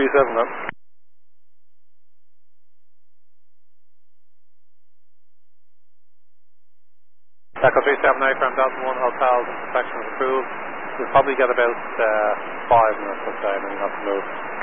37 then. Echo 379 from Delta 1 hotels inspection is approved. We'll probably get about 5 minutes or so and then we'll have to move.